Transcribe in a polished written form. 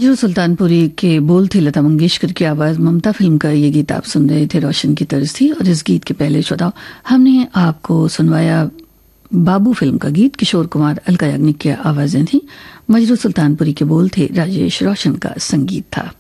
मजरू सुल्तानपुरी के बोल थे लता मंगेशकर की आवाज, ममता फिल्म का ये गीत आप सुन रहे थे, रोशन की तर्ज थी। और इस गीत के पहले श्रोताओ हमने आपको सुनवाया बाबू फिल्म का गीत, किशोर कुमार अलका याग्निक की आवाजें थी, मजरू सुल्तानपुरी के बोल थे, राजेश रोशन का संगीत था।